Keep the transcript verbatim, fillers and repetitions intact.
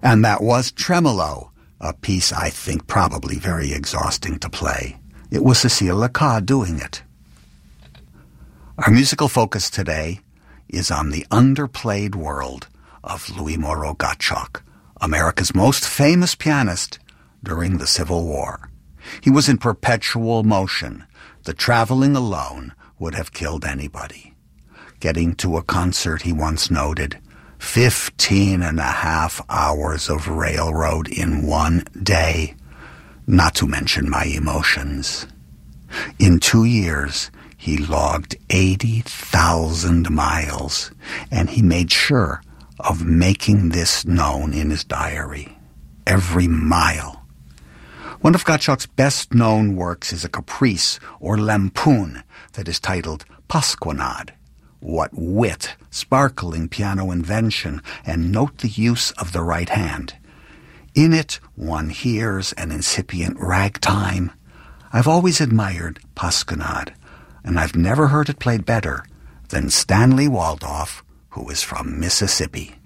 And that was Tremolo, a piece I think probably very exhausting to play. It was Cecile Lecat doing it. Our musical focus today is on the underplayed world of Louis Moreau Gottschalk, America's most famous pianist during the Civil War. He was in perpetual motion. The traveling alone would have killed anybody. Getting to a concert, he once noted, fifteen and a half hours of railroad in one day, not to mention my emotions. In two years, he logged eighty thousand miles, and he made sure of making this known in his diary. Every mile. One of Gottschalk's best-known works is a caprice or lampoon that is titled Pasquinade. What wit, sparkling piano invention, and note the use of the right hand. In it, one hears an incipient ragtime. I've always admired Pasquinade, and I've never heard it played better than Stanley Waldorf, who is from Mississippi.